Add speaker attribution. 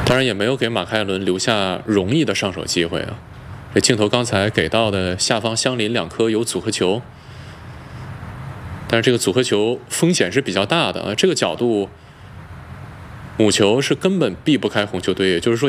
Speaker 1: 当然也没有给马凯伦留下容易的上手机会啊。这镜头刚才给到的下方相邻2颗有组合球，但是这个组合球风险是比较大的啊。这个角度，母球是根本避不开红球队，也就是说。